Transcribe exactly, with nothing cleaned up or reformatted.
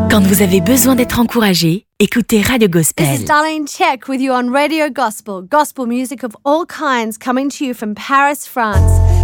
Quand vous avez besoin d'être encouragé, écoutez Radio Gospel. This is Darlene Check with you on Radio Gospel. Gospel music of all kinds coming to you from Paris, France.